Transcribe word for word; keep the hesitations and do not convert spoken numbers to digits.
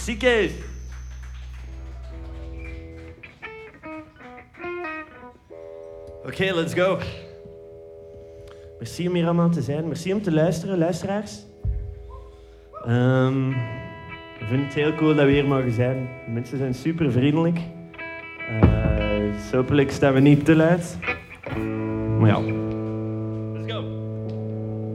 Zieke! Oké, okay, let's go. Merci om hier allemaal te zijn. Merci om te luisteren, luisteraars. Um, ik vind het heel cool dat we hier mogen zijn. De mensen zijn super vriendelijk. Uh, dus hopelijk staan we niet te luid. Maar ja.